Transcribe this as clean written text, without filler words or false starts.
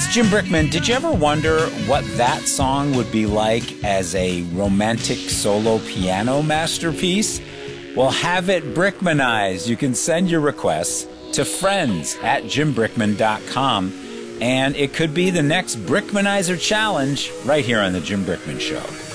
Jim Brickman. Did you ever wonder what that song would be like as a romantic solo piano masterpiece? Well, have it Brickmanized. You can send your requests to friends@jimbrickman.com, and it could be the next Brickmanizer challenge right here on The Jim Brickman Show.